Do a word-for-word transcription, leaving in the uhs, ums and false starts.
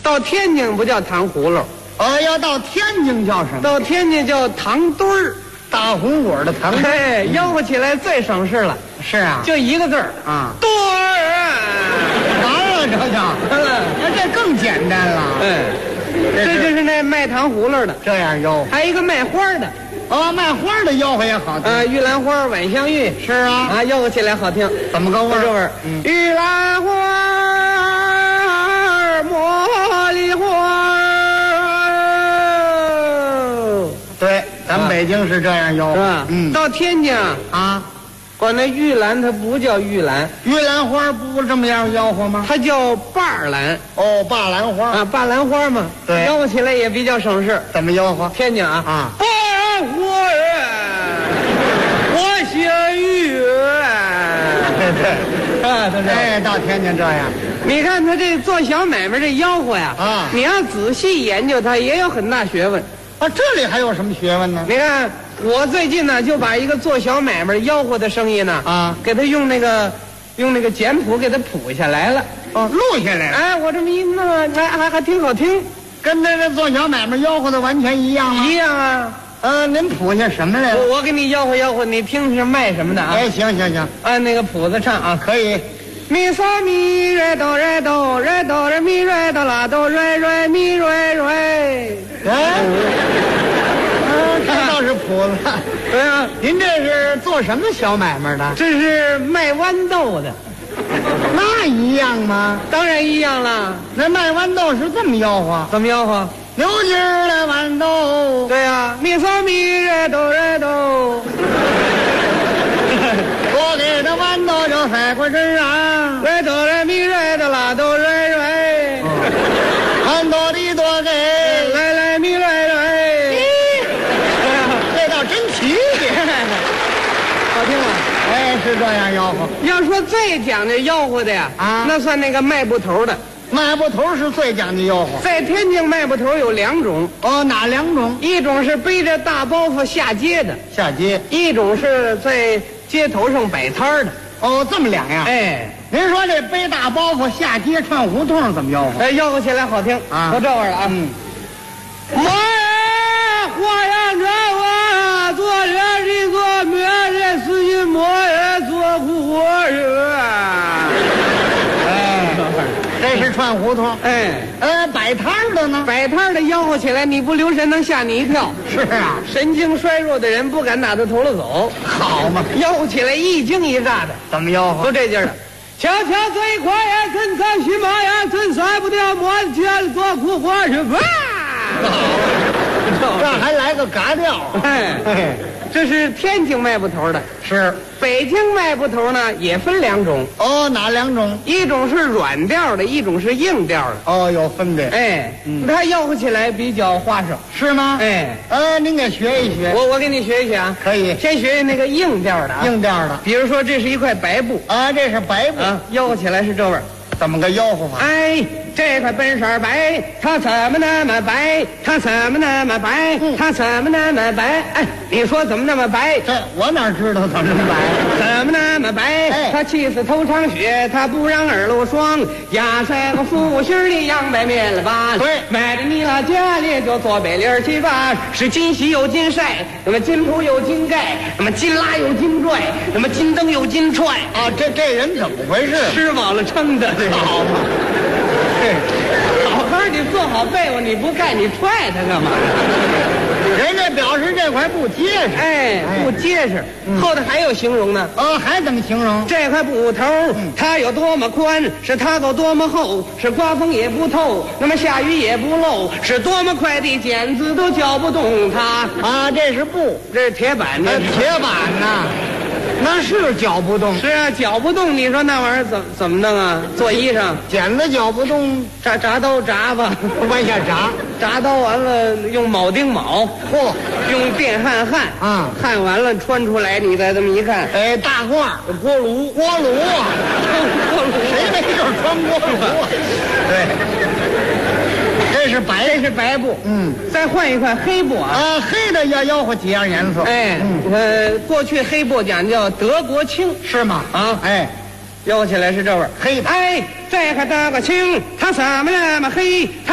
到天津不叫糖葫芦， 哦，要到天津叫什么？ 到天津叫糖墩儿。 大红果的糖墩儿。 哎，吆喝起来最省事了。 是啊， 就一个字儿啊， 墩儿。 完了，这就，那这更简单了。 哎，这就是那卖糖葫芦的， 这样吆喝。 还有一个卖花的。 哦，卖花的吆喝也好听。 啊，玉兰花、晚香玉。 是啊， 啊，吆喝起来好听。 怎么个味儿？ 这味儿。嗯，玉兰花，茉莉花。 对，咱们北京是这样吆喝， 是吧？ 嗯， 到天津啊， 啊， 管那玉兰它不叫玉兰， 玉兰花不这么样吆喝吗？ 它叫霸兰。 哦，霸兰花啊，霸兰花嘛。 对， 吆喝起来也比较省事。 怎么吆喝？ 天津啊， 啊， 霸兰花儿，我姓玉。 对对， 啊，对对。 哎，到天津这样。 你看他这做小买卖这吆喝呀， 啊， 你要仔细研究它，也有很大学问。 啊，这里还有什么学问呢？ 你看，我最近呢就把一个做小买卖吆喝的生意呢， 啊， 给他用那个用那个简谱给他谱下来了。 哦，录下来了。 哎，我这么一弄，还还还挺好听， 跟那个做小买卖吆喝的完全一样吗？ 一样啊。 呃，您谱下什么来了？ 我我给你吆喝吆喝，你听是卖什么的啊？ 哎，行行行， 按那个谱子唱啊， 可以。 咪嗦咪瑞哆瑞哆瑞哆瑞咪瑞哆啦哆瑞瑞咪瑞瑞。 哎，这倒是谱子。 对啊， 您这是做什么小买卖的？ 这是卖豌豆的。 那一样吗？ 当然一样了。 那卖豌豆是这么吆喝， 怎么吆喝？ 牛筋儿的豌豆。 对呀，咪嗦咪瑞哆瑞哆。 我给的豌豆就塞过身上， 瑞哆瑞咪瑞哆啦哆瑞瑞。 豌豆的多给来来咪瑞瑞。 这倒真齐齐， 好听吗？ 哎，是这样吆喝。 要说最讲究吆喝的呀， 啊， 那算那个卖布头的。 卖布头是最讲究吆喝。 在天津卖布头有两种。 哦，哪两种？ 一种是背着大包袱下街的， 下街； 一种是在街头上摆摊儿的。 哦，这么两样。 哎， 您说这背大包袱下街串胡同怎么吆喝？ 哎，吆喝起来好听啊， 都这味儿了啊。嗯。我呀，花样这我做人的做没人死心莫人做苦活人。 哎，这是串胡同。 哎， 呃，摆摊儿的呢？ 摆摊儿的吆喝起来，你不留神能吓你一跳。 是啊， 神经衰弱的人不敢打他头了走。 好嘛， 吆喝起来一惊一乍的。 怎么吆喝？ 都这劲儿的。瞧瞧这一块呀，真咱骑马呀，真甩不掉磨尖做苦活去吧。 这还来个嘎调。 哎，这是天津卖布头的。 是。 北京卖布头呢，也分两种。 哦，哪两种？ 一种是软调的，一种是硬调的。 哦，有分别。 哎，嗯，它吆喝起来比较花哨， 是吗？ 哎， 呃，您给学一学。 我我给你学一学啊。 可以。 先学那个硬调的啊。 硬调的。 比如说，这是一块白布啊，这是白布啊，吆喝起来是这味儿。 怎么个吆喝法？ 哎，这块本色白，它怎么那么白？它怎么那么白？它怎么那么白？哎，你说怎么那么白？ 这我哪知道怎么那么白？ 怎么那么白？ 哎， 它气死头场血，它不让耳露霜，压三个负心的杨白面了吧？ 对， 买的你那家里就做白脸去吧，是金锡有金晒，那么金铺有金盖，那么金拉有金拽，那么金灯有金踹啊！这这人怎么回事？ 吃饱了撑的。 好嘛， 好好你做好被窝，你不盖你踹它干嘛？ 人家表示这块不结实， 哎，不结实。嗯、后头还有形容呢。 呃，还怎么形容？ 这块布头，嗯、它有多么宽，是它够多么厚，是刮风也不透，那么下雨也不漏，是多么快的剪子都绞不动它。 啊，这是布， 这是铁板呢、 呃，铁板呐。那是绞不动， 是啊，绞不动。你说那玩意儿怎怎么弄啊？做衣裳， 剪子绞不动， 铡铡刀铡吧， 往下铡， 铡刀完了用铆钉铆， 嚯， 用电焊焊， 啊， 焊完了穿出来，你再这么一看， 哎，大褂， 锅炉， 锅炉啊， 锅炉， 谁没准穿锅炉啊？对。这是白， 这是白布， 嗯， 再换一块黑布啊， 啊，黑的要吆喝几样颜色， 哎，嗯，呃，过去黑布讲叫德国青， 是吗？ 啊， 哎， 吆喝起来是这味儿， 黑的， 哎，这块德国青，它怎么那么黑？